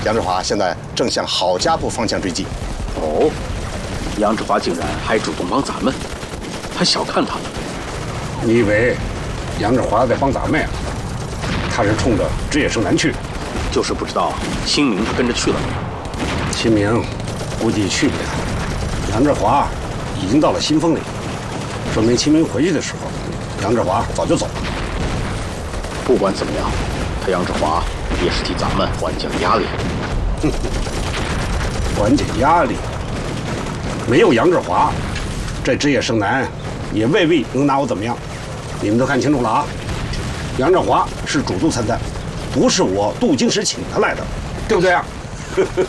杨志华现在正向郝家埠方向追击。 哦，杨志华竟然还主动帮咱们，还小看他了。 你以为杨志华在帮咱们呀？他是冲着职业生男去。 就是不知道清明他跟着去了没有？ 清明估计去不了。杨志华已经到了新丰里，说明清明回去的时候，杨志华早就走了。 不管怎么样，他杨志华也是替咱们缓解了压力。 缓解压力。没有杨志华，这职业生男也未必能拿我怎么样。你们都看清楚了啊！杨志华是主动参战，不是我镀金石请他来的，对不对啊？